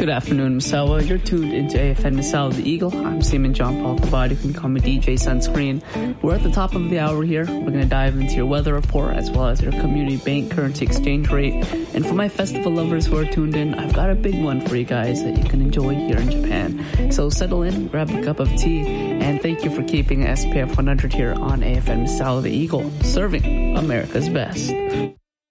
Good afternoon, Misawa. You're tuned into AFN Misawa the Eagle. I'm Seaman John Paul Pavad. You can call me DJ Sunscreen. We're at the top of the hour here. We're going to dive into your weather report as well as your community bank currency exchange rate. And for my festival lovers who are tuned in, I've got a big one for you guys that you can enjoy here in Japan. So settle in, grab a cup of tea, and thank you for keeping SPF 100 here on AFN Misawa the Eagle, serving America's best.